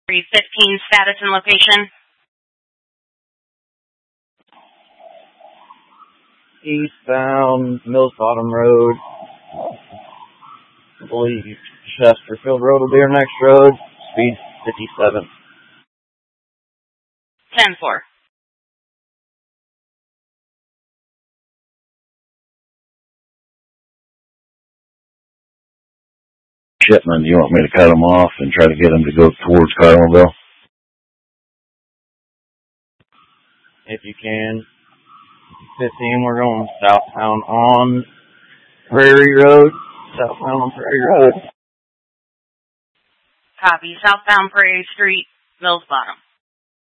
315 status and location. Eastbound Mills Bottom Road. I believe Chesterfield Road will be our next road. Speed 57. 10-4. Shipman, do you want me to cut them off and try to get them to go towards Cardinalville? If you can. 15, we're going southbound on Prairie Road. Southbound on Prairie Road. Copy. Southbound Prairie Street, Mills Bottom.